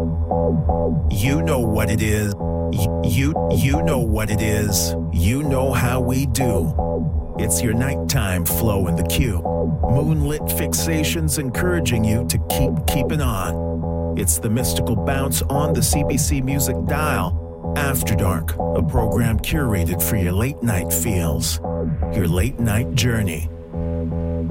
You know what it is. You know what it is. You know how we do. It's your nighttime flow in the queue. Moonlit fixations encouraging you to keep keeping on. It's the mystical bounce on the CBC Music dial. After Dark, a program curated for your late night feels. Your late night journey.